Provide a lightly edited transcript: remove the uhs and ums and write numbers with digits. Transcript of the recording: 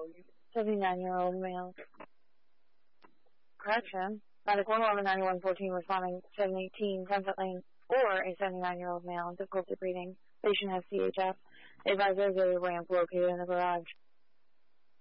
79-year-old male. Correction. Medical Norman 9114 responding 718 Sunset Lane, or a 79-year-old male, difficulty breathing. Patient has CHF. Advisor is a ramp located in the garage.